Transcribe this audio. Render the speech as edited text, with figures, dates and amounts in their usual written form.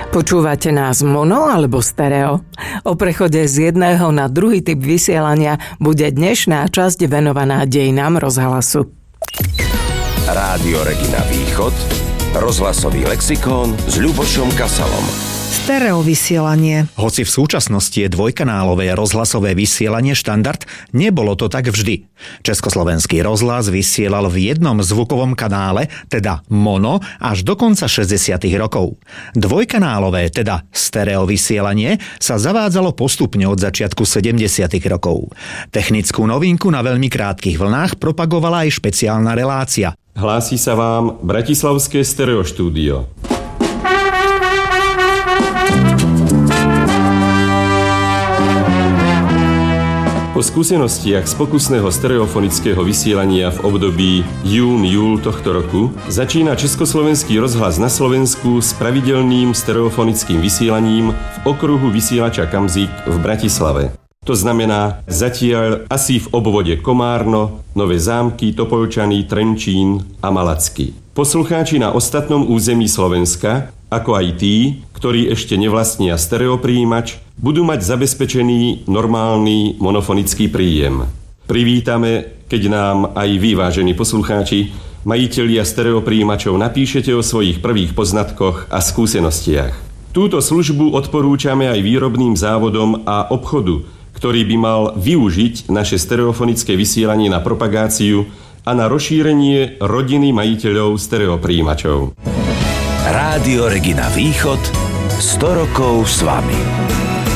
Počúvate nás mono alebo stereo? O prechode z jedného na druhý typ vysielania bude dnešná časť venovaná dejinám rozhlasu. Rádio Regina Východ, rozhlasový lexikón s Ľubošom Kasalom. Stereovysielanie. Hoci v súčasnosti je dvojkanálové rozhlasové vysielanie štandard, nebolo to tak vždy. Československý rozhlas vysielal v jednom zvukovom kanále, teda mono, až do konca 60. rokov. Dvojkanálové, teda stereovysielanie, sa zavádzalo postupne od začiatku 70. rokov. Technickú novinku na veľmi krátkych vlnách propagovala aj špeciálna relácia. Hlási sa vám Bratislavské stereoštúdio. Po skúsenostiach z pokusného stereofonického vysielania v období jún-júl tohto roku začína Československý rozhlas na Slovensku s pravidelným stereofonickým vysielaním v okruhu vysielača Kamzik v Bratislave. To znamená zatiaľ asi v obvode Komárno, Nové Zámky, Topolčany, Trenčín a Malacky. Poslucháči na ostatnom území Slovenska, ako aj tí, ktorí ešte nevlastnia stereopríjimač, budú mať zabezpečený normálny monofonický príjem. Privítame, keď nám aj vy, vážení poslucháči, majitelia stereopríjimačov, napíšete o svojich prvých poznatkoch a skúsenostiach. Túto službu odporúčame aj výrobným závodom a obchodu, ktorý by mal využiť naše stereofonické vysielanie na propagáciu a na rozšírenie rodiny majiteľov stereopríjimačov. Rádio Regina Východ, 100 rokov s vami.